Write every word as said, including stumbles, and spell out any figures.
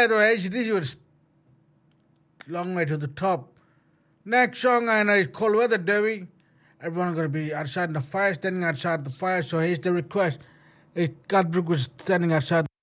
by the way, this was long way to the top. Next song, I know, is Cold Weather Derby. Everyone going to be outside the fire, standing outside the fire. So here's the request. It, Godbrook was standing outside.